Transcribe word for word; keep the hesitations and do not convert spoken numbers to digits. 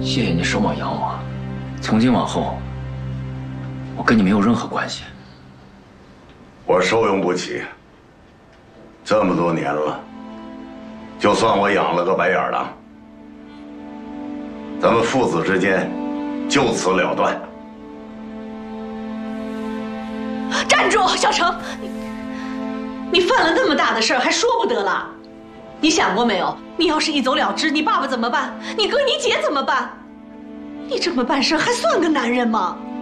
谢谢你收我养我，从今往后，我跟你没有任何关系。 我受用不起。这么多年了，就算我养了个白眼狼，咱们父子之间就此了断。 站住，小成！你你犯了那么大的事儿，还说不得了？你想过没有？你要是一走了之，你爸爸怎么办？你哥你姐怎么办？你这么办事还算个男人吗？